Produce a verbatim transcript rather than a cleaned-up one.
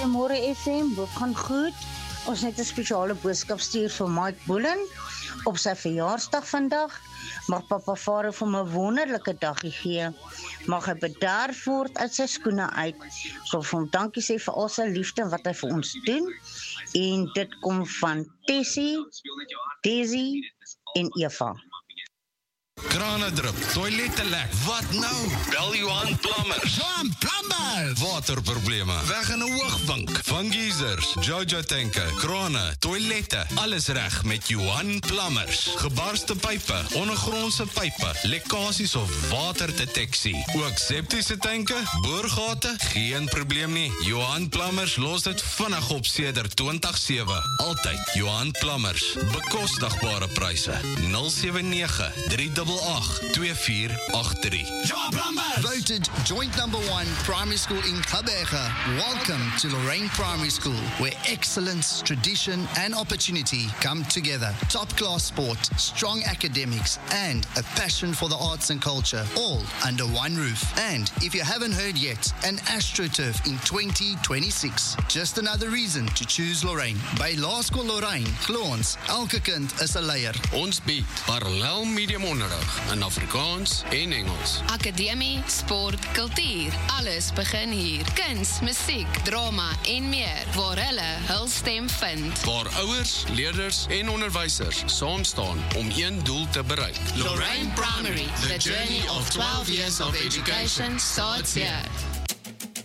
Goeiemôre F M, wat gaan goed? Ons net 'n spesiale boodskap stuur vir Mike Bullen op sy verjaarsdag vandag. Mag Papa Vader vir 'n wonderlike dag gee. Mag hy bedaard word uit sy skoene uit. So vir hom dankie sê vir al sy liefde wat hy vir ons doen. En dit kom van Tessie, Daisy en Eva. Krane drup, toilette lek, wat nou? Bel Johan Plumbers. Johan Plumbers! Waterprobleme, weg in 'n hoogvink. Van geysers, Jojo tanke, krane, toilette, alles reg met Johan Plumbers. Gebarste pype, ondergrondse pype, lekkasies of waterdeteksie. Ook septiese tanke, boorgate, geen probleem nie. Johan Plumbers los dit vinnig op sedert twintig sewe. Altyd Johan Plumbers. Bekostigbare pryse. nul sewe nege drie agt agt twee vier agt drie. Johan Plumbers! Voted joint number one primary school in Gqeberha. Welcome to Lorraine Primary School, where excellence, tradition and opportunity come together. Top-class sport, strong academics and a passion for the arts and culture, all under one roof. And if you haven't heard yet, an AstroTurf in twenty twenty-six. Just another reason to choose Lorraine. By Laerskool Lorraine, glo ons, elke kind is 'n leier. Ons bied parallel medium onderrig in Afrikaans en Engels. Akademie, sport, kultuur, alles begin hier. Kuns, musiek, drama en meer, waar hulle hul stem vind. Waar ouers, leerders en onderwysers saam staan om een doel te bereik. Lorraine Primary, the journey of twelve years of education starts here.